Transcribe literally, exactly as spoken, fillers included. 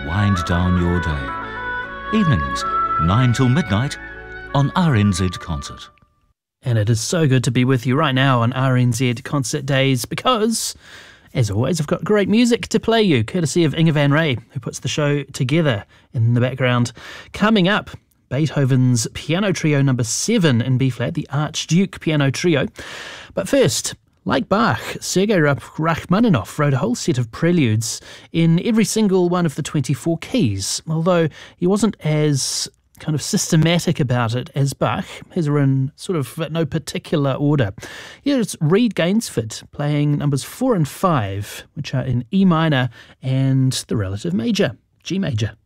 wind down your day. Evenings, nine till midnight on R N Z Concert. And it is so good to be with you right now on R N Z Concert Days because, as always, I've got great music to play you, courtesy of Inge van Ray, who puts the show together in the background. Coming up, Beethoven's Piano Trio number seven in B-flat, the Archduke Piano Trio. But first, like Bach, Sergei Rachmaninoff wrote a whole set of preludes in every single one of the twenty-four keys, although he wasn't as kind of systematic about it as Bach. His are in sort of no particular order. Here's Reed Gainsford playing numbers four and five, which are in E minor and the relative major, G major.